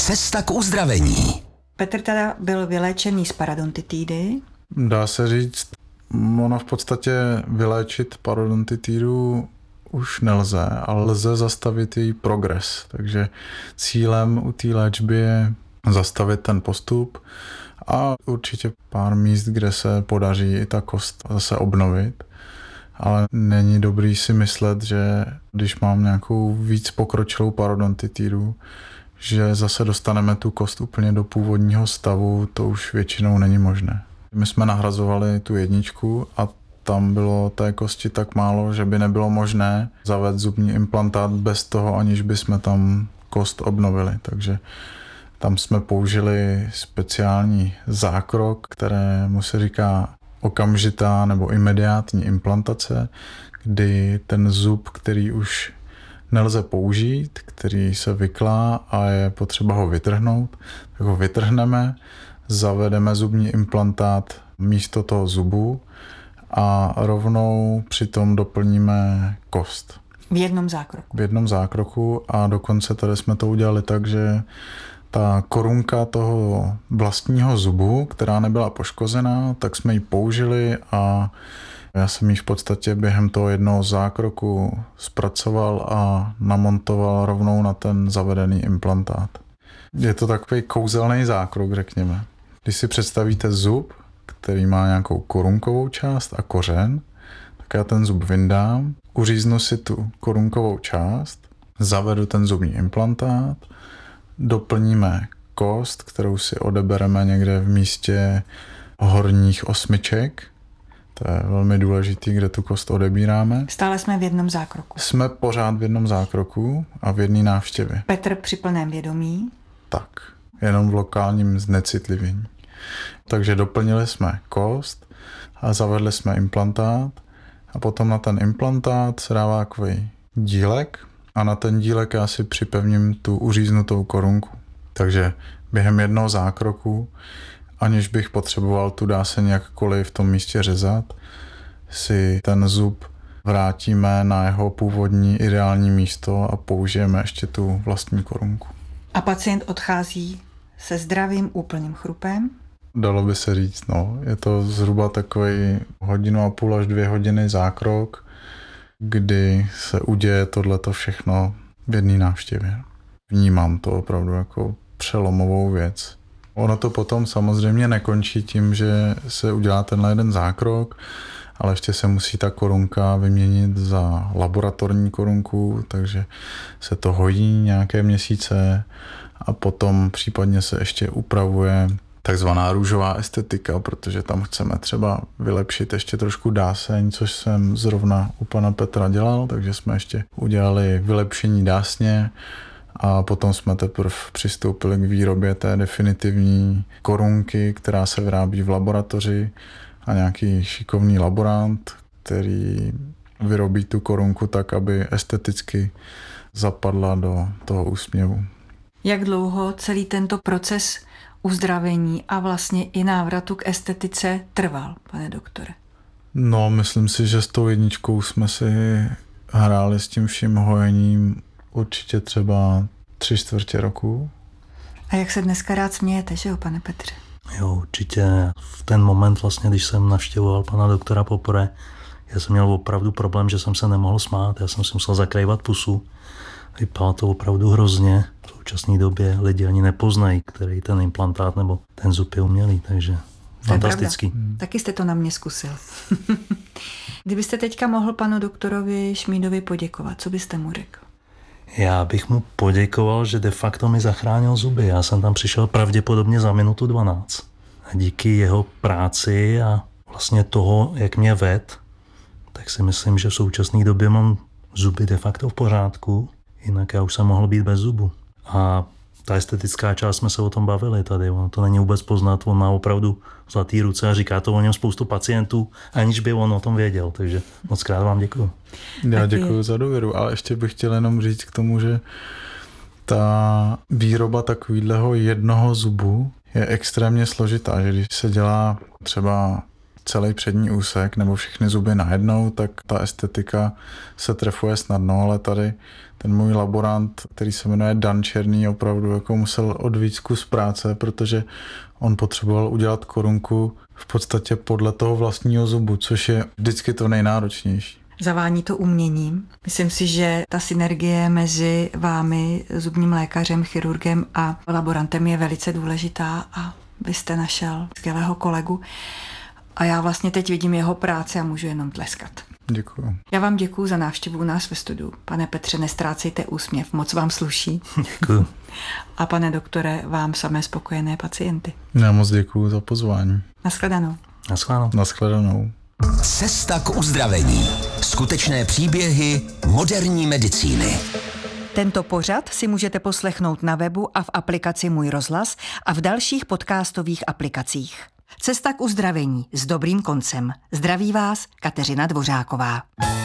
Cesta k uzdravení. Petr teda byl vyléčený z parodontitidy. Dá se říct, ono v podstatě vyléčit parodontitidu už nelze, ale lze zastavit její progres. Takže cílem u té léčby je zastavit ten postup a určitě pár míst, kde se podaří i ta kost zase obnovit. Ale není dobrý si myslet, že když mám nějakou víc pokročilou parodontitidu, že zase dostaneme tu kost úplně do původního stavu, to už většinou není možné. My jsme nahrazovali tu jedničku a tam bylo té kosti tak málo, že by nebylo možné zavést zubní implantát bez toho, aniž bychom tam kost obnovili. Takže tam jsme použili speciální zákrok, kterému se říká okamžitá nebo imediátní implantace, kdy ten zub, který už nelze použít, který se vyklá a je potřeba ho vytrhnout, tak ho vytrhneme, zavedeme zubní implantát místo toho zubu a rovnou přitom doplníme kost. V jednom zákroku. V jednom zákroku a dokonce tady jsme to udělali tak, že ta korunka toho vlastního zubu, která nebyla poškozená, tak jsme ji použili a já jsem ji v podstatě během toho jednoho zákroku zpracoval a namontoval rovnou na ten zavedený implantát. Je to takový kouzelný zákrok, řekněme. Když si představíte zub, který má nějakou korunkovou část a kořen, tak já ten zub vyndám, uříznu si tu korunkovou část, zavedu ten zubní implantát, doplníme kost, kterou si odebereme někde v místě horních osmiček. To je velmi důležitý, kde tu kost odebíráme. Stále jsme v jednom zákroku. Jsme pořád v jednom zákroku a v jedné návštěvě. Petr při plném vědomí. Tak, jenom v lokálním znecitlivění. Takže doplnili jsme kost a zavedli jsme implantát a potom na ten implantát se dává takový dílek a na ten dílek já si připevním tu uříznutou korunku. Takže během jednoho zákroku, aniž bych potřeboval tu dáseň jakkoliv v tom místě řezat, si ten zub vrátíme na jeho původní ideální místo a použijeme ještě tu vlastní korunku. A pacient odchází se zdravým úplným chrupem? Dalo by se říct, no. Je to zhruba takový 1,5 až 2 hodiny zákrok, kdy se uděje tohleto všechno v jedné návštěvě. Vnímám to opravdu jako přelomovou věc. Ono to potom samozřejmě nekončí tím, že se udělá tenhle jeden zákrok, ale ještě se musí ta korunka vyměnit za laboratorní korunku, takže se to hojí nějaké měsíce a potom případně se ještě upravuje takzvaná růžová estetika, protože tam chceme třeba vylepšit ještě trošku dáseň, což jsem zrovna u pana Petra dělal, takže jsme ještě udělali vylepšení dásně a potom jsme teprve přistoupili k výrobě té definitivní korunky, která se vyrábí v laboratoři a nějaký šikovný laborant, který vyrobí tu korunku tak, aby esteticky zapadla do toho úsměvu. Jak dlouho celý tento proces uzdravení a vlastně i návratu k estetice trval, pane doktore? No, myslím si, že s tou jedničkou jsme si hráli s tím vším hojením určitě třeba 3/4 roku. A jak se dneska rád smějete, že jo, pane Petře? Jo, určitě. V ten moment vlastně, když jsem navštěvoval pana doktora poprvé, já jsem měl opravdu problém, že jsem se nemohl smát. Já jsem si musel zakrývat pusu. Vypadalo to opravdu hrozně. V současné době lidi ani nepoznají, který ten implantát nebo ten zub je umělý, takže fantastický. Taky jste to na mě zkusil. Kdybyste teďka mohl panu doktorovi Šmídovi poděkovat, co byste mu řekl? Já bych mu poděkoval, že de facto mi zachránil zuby. Já jsem tam přišel pravděpodobně za 1:12. A díky jeho práci a vlastně toho, jak mě ved, tak si myslím, že v současné době mám zuby de facto v pořádku, jinak já už jsem mohl být bez zubu. A ta estetická část, jsme se o tom bavili tady, ono to není vůbec poznat, on má opravdu zlatý ruce a říká to o něm spoustu pacientů, aniž by on o tom věděl, takže moc krát vám děkuju. Já děkuju za důvěru, ale ještě bych chtěl jenom říct k tomu, že ta výroba takového jednoho zubu je extrémně složitá, že když se dělá třeba celý přední úsek nebo všechny zuby najednou, tak ta estetika se trefuje snadno, ale tady ten můj laborant, který se jmenuje Dan Černý, opravdu jako musel odvíct kus práce, protože on potřeboval udělat korunku v podstatě podle toho vlastního zubu, což je vždycky to nejnáročnější. Zavání to uměním. Myslím si, že ta synergie mezi vámi, zubním lékařem, chirurgem a laborantem je velice důležitá a vy jste našel skvělého kolegu. A já vlastně teď vidím jeho práci a můžu jenom tleskat. Děkuju. Já vám děkuju za návštěvu u nás ve studiu. Pane Petře, nestrácejte úsměv, moc vám sluší. Děkuju. A pane doktore, vám samé spokojené pacienty. Já moc děkuju za pozvání. Nashledanou. Nashledanou. Nashledanou. Cesta k uzdravení. Skutečné příběhy moderní medicíny. Tento pořad si můžete poslechnout na webu a v aplikaci Můj rozhlas a v dalších podcastových aplikacích. Cesta k uzdravení s dobrým koncem. Zdraví vás Kateřina Dvořáková.